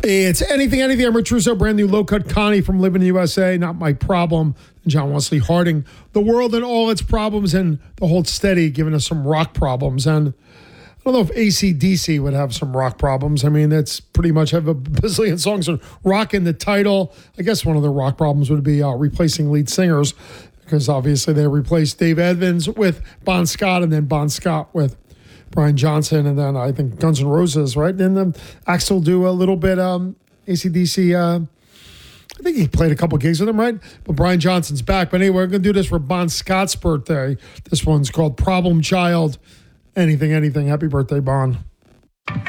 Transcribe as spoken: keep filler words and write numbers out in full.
It's Anything, Anything. I'm Rich Russo, brand new Low Cut Connie from Living in the U S A. Not My Problem. John Wesley Harding. The world and all its problems, and the Hold Steady giving us some rock problems. And I don't know if A C D C would have some rock problems. I mean, that's pretty much have a bazillion songs on rock in the title. I guess one of the rock problems would be uh, replacing lead singers, because obviously they replaced Dave Evans with Bon Scott, and then Bon Scott with Brian Johnson, and then I think Guns N' Roses, right? And then Axl do a little bit um, A C D C. Uh, I think he played a couple gigs with him, right? But Brian Johnson's back. But anyway, we're going to do this for Bon Scott's birthday. This one's called Problem Child. Anything, Anything. Happy birthday, Bon.